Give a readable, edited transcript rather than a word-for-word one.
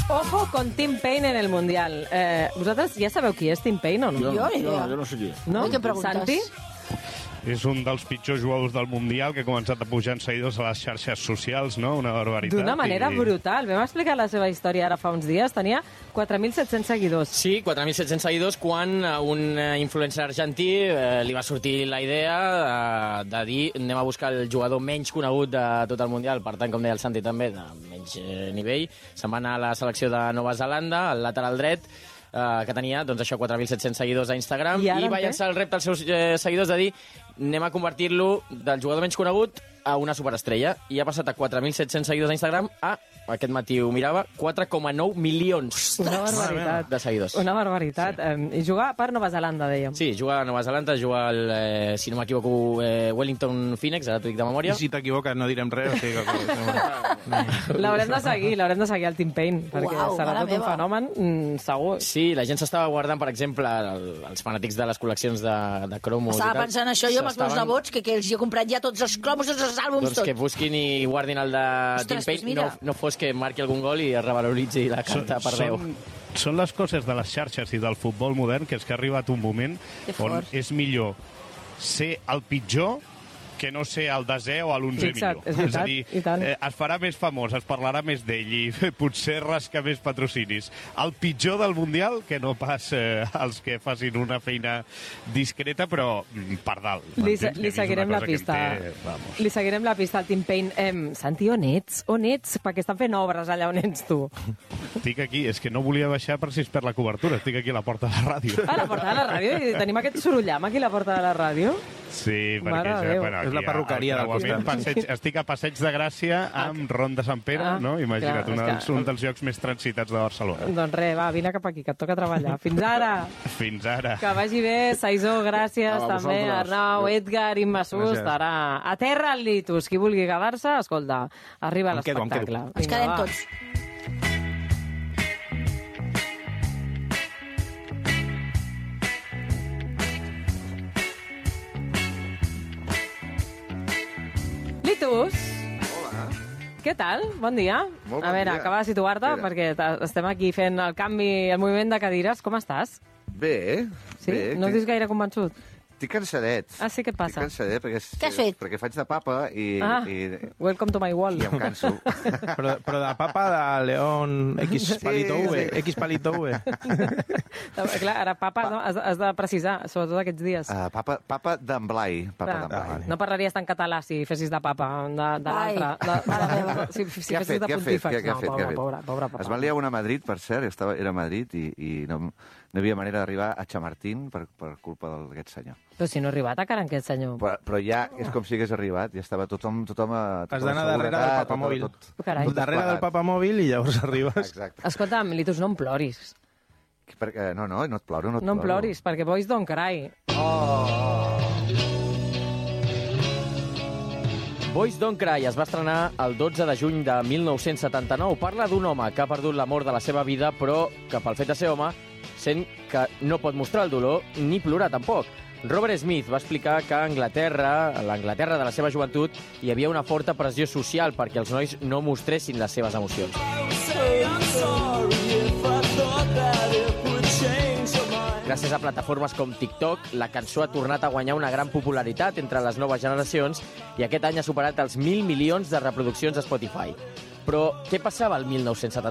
Ojo con Tim Payne en el Mundial. Vosaltres ja sabeu qui és Tim Payne o no? Jo no sé qui és. No? Què preguntes? Santi? És un dels pitjors jugadors del Mundial que ha començat a pujar en seguidors a les xarxes socials, no? Una barbaritat. D'una manera brutal. Vam explicar la seva història ara fa uns dies. Tenia 4.700 seguidors. Sí, 4.700 seguidors quan a un influencer argentí li va sortir la idea de dir anem a buscar el jugador menys conegut de tot el Mundial, per tant, com deia el Santi també, de menys nivell. Se'n va anar a la selecció de Nova Zelanda, al lateral dret, que tenia, doncs això, 4.700 seguidors a Instagram, i va llançar el repte als seus seguidors de dir anem a convertir-lo del jugador menys conegut a una superestrella, i ha passat a 4.700 seguidors a Instagram a, aquest matí ho mirava, 4,9 milions Una barbaritat. de seguidors. Una barbaritat. I jugar per Nova Zelanda, dèiem. Sí, juga a Nova Zelanda, juga al, si no m'equivoco, Wellington Phoenix, ara t'ho dic de memòria. I si t'equivoques no direm res. O sigui que... L'haurem de seguir, el Tim Payne, perquè serà tot un fenomen, segur. Sí, la gent s'estava guardant, per exemple, els fanàtics de les col·leccions de cromos. Estava pensant això jo amb els meus nebots, que els he comprat ja tots els cromos, tots els àlbums, doncs que busquin i guardin el de Tim Payne, no fos que marqui algun gol i es revaloritzi la carta per 10. Són les coses de les xarxes i del futbol modern que és que ha arribat un moment on és millor ser el pitjor que no ser el desè o l'11è millor. És a dir, es farà més famós, es parlarà més d'ell i potser rasca més patrocinis. El pitjor del Mundial que no pas els que facin una feina discreta, però per dalt. Li seguirem la pista. Li seguirem la pista al Tim Payne. Santi, on ets? On ets? Perquè estan fent obres allà on ets tu. Estic aquí. És que no volia baixar per si es perd la cobertura. Estic aquí a la porta de la ràdio. A la porta de la ràdio? I tenim aquest sorollam aquí a la porta de la ràdio? Sí, perquè és la perruqueria del costat. Estic a Passeig de Gràcia amb Ron de Sant Pere, no? Imagina't, un dels llocs més transitats de Barcelona. Doncs res, va, vine cap aquí, que et toca treballar. Fins ara! Fins ara. Que vagi bé, Saisó, gràcies, també, Arnau, Edgar, Imma Sust, ara. A terra el Litus, qui vulgui quedar-se, escolta, arriba a l'espectacle. Ens quedem tots. Litus! Hola. Què tal? Bon dia. Molt bon a veure, dia. acaba de situar-te, perquè estem aquí fent el canvi, el moviment de cadires. Com estàs? Bé. Sí? Bé, No dius gaire convençut? Estic cansadet. Ah, sí? Què et passa? Estic cansadet Què has fet? perquè faig de papa i Welcome to my world. em canso. Però de papa de León X palito V. X palito V. Clar, ara papa no, has de precisar, sobretot aquests dies. Papa d'en Blai. Papa d'en Blai. No parlaries tan català si fessis de papa, de l'altre. Si Què ha fessis fet? de pontífex. Què ha fet? Pobre papa. Es van liar una a Madrid, per cert, era a Madrid i no hi havia manera d'arribar a Chamartín per culpa d'aquest senyor. Però si no ha arribat encara aquest senyor. Però ja és com si hagués arribat, ja estava tothom a... Has d'anar darrere del papamòbil. Darrere del papamòbil i llavors arribes. Exacte. Escolta'm, Litus, no em ploris. No et ploro, No em ploris, perquè Boys Don't Cry. Boys Don't Cry es va estrenar el 12 de juny de 1979. Parla d'un home que ha perdut l'amor de la seva vida, però que pel fet de ser home sent que no pot mostrar el dolor ni plorar tampoc. Robert Smith va explicar que a l'Anglaterra de la seva joventut hi havia una forta pressió social perquè els nois no mostressin les seves emocions. Gràcies a plataformes com TikTok, la cançó ha tornat a guanyar una gran popularitat entre les noves generacions i aquest any ha superat els 1.000 milions de reproduccions a Spotify. Però què passava el 1979?